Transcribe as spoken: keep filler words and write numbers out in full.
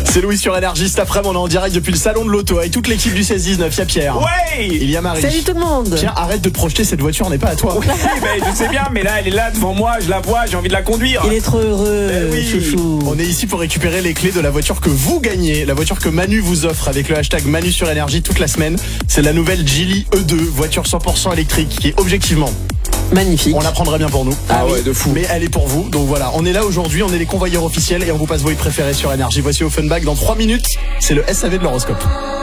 C'est Louis sur Énergie. Cet après-midi, on est en direct depuis le salon de l'auto avec toute l'équipe du seize dix-neuf. Il y a Pierre. Ouais. Il y a Marie. Salut tout le monde. Pierre, arrête de te projeter, cette voiture n'est pas à toi. Oui, mais je sais bien, mais là, elle est là devant moi, je la vois, j'ai envie de la conduire. Il est trop heureux, Eh oui. chouchou. On est ici pour récupérer les clés de la voiture que vous gagnez, la voiture que Manu vous offre avec le hashtag Manu sur Énergie toute la semaine. C'est la nouvelle Geely E deux, voiture cent pour cent électrique, qui est objectivement, Magnifique. on la prendrait bien pour nous. Ah ouais, de fou. Mais elle est pour vous. Donc voilà, on est là aujourd'hui, on est les convoyeurs officiels et on vous passe vos préférés sur Énergie. Voici Offenbach dans trois minutes. C'est le S A V de l'horoscope.